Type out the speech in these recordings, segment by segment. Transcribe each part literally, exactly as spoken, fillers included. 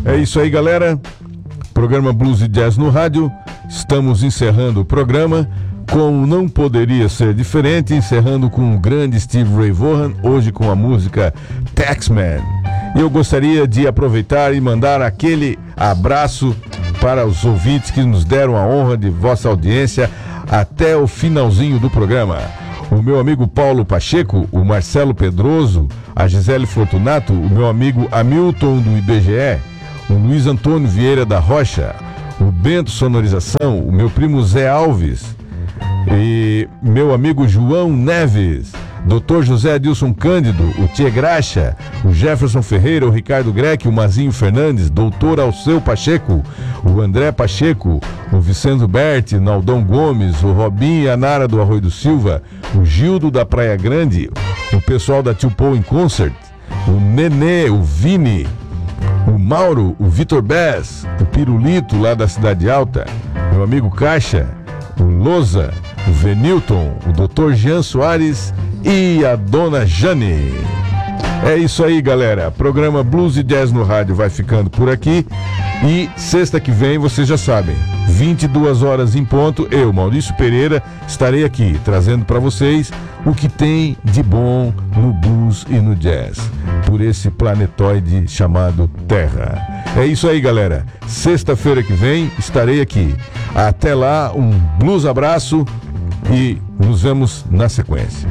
É isso aí, galera. Programa Blues e Jazz no rádio. Estamos encerrando o programa, como não poderia ser diferente, encerrando com o grande Steve Ray Vaughan, hoje com a música Taxman. E eu gostaria de aproveitar e mandar aquele abraço para os ouvintes que nos deram a honra de vossa audiência até o finalzinho do programa. O meu amigo Paulo Pacheco, o Marcelo Pedroso, a Gisele Fortunato, o meu amigo Hamilton do I B G E, o Luiz Antônio Vieira da Rocha, o Bento Sonorização, o meu primo Zé Alves e meu amigo João Neves, doutor José Adilson Cândido, o Tchê Graxa, o Jefferson Ferreira, o Ricardo Greck, o Mazinho Fernandes, doutor Alceu Pacheco, o André Pacheco, o Vicente Berti, o Naldão Gomes, o Robinho e a Nara do Arroio do Silva, o Gildo da Praia Grande, o pessoal da Tio Paul in Concert, o Nenê, o Vini, o Mauro, o Vitor Bess, o Pirulito lá da Cidade Alta, meu amigo Caixa, o Loza, o Venilton, o doutor Jean Soares e a dona Jane. É isso aí, galera. Programa Blues e Jazz no rádio vai ficando por aqui. E sexta que vem, vocês já sabem, vinte e duas horas em ponto, eu, Maurício Pereira, estarei aqui trazendo para vocês o que tem de bom no blues e no jazz, por esse planetoide chamado Terra. É isso aí, galera. Sexta-feira que vem estarei aqui. Até lá, um blues abraço e nos vemos na sequência.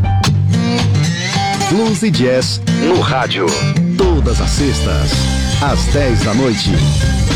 Blues e Jazz no rádio. Todas as sextas, às dez da noite.